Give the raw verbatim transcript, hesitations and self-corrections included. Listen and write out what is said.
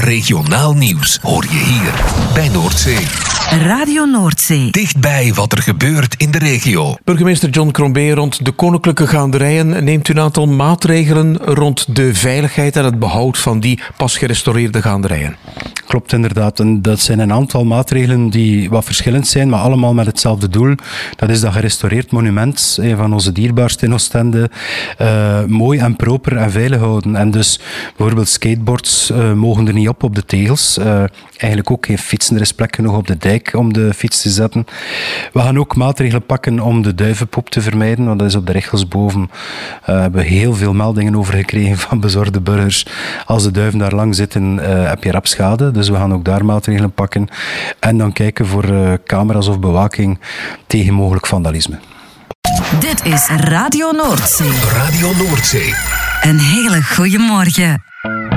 Regionaal nieuws hoor je hier bij Noordzee. Radio Noordzee. Dichtbij wat er gebeurt in de regio. Burgemeester John Crombie, rond de Koninklijke Gaanderijen neemt u een aantal maatregelen rond de veiligheid en het behoud van die pas gerestaureerde gaanderijen. Klopt inderdaad. En dat zijn een aantal maatregelen die wat verschillend zijn, maar allemaal met hetzelfde doel. Dat is dat gerestaureerd monument, een van onze dierbaarste in Oostende, uh, mooi en proper en veilig houden. En dus bijvoorbeeld skateboards uh, mogen er niet op op de tegels. Uh, eigenlijk ook geen fietsen. Er is plek genoeg op de dijk om de fiets te zetten. We gaan ook maatregelen pakken om de duivenpoep te vermijden, want dat is op de Richels boven. Uh, we hebben heel veel meldingen over gekregen van bezorgde burgers. Als de duiven daar lang zitten, uh, heb je rap schade. Dus we gaan ook daar maatregelen pakken. En dan kijken voor uh, camera's of bewaking tegen mogelijk vandalisme. Dit is Radio Noordzee. Radio Noordzee. Een hele goede morgen.